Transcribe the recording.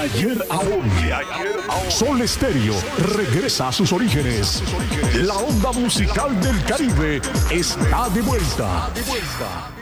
ayer a hoy. Sol Estéreo regresa a sus orígenes. La onda musical del Caribe está de vuelta.